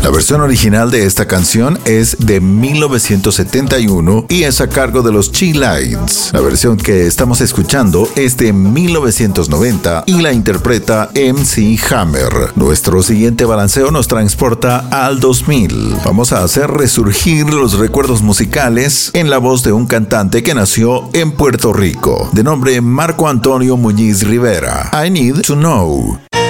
La versión original de esta canción es de 1971 y es a cargo de los Chi-Lites. La versión que estamos escuchando es de 1990 y la interpreta MC Hammer. Nuestro siguiente balanceo nos transporta al 2000. Vamos a hacer resurgir los recuerdos musicales en la voz de un cantante que nació en Puerto Rico, de nombre Marco Antonio Muñiz Rivera. I Need to Know.